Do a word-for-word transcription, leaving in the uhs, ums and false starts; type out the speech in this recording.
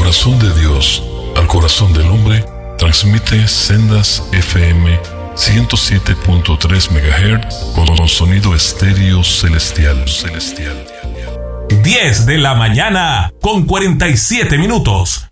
corazón de Dios al corazón del hombre, transmite Sendas F M ciento siete punto tres megahertz con sonido estéreo celestial. celestial. diez de la mañana con cuarenta y siete minutos.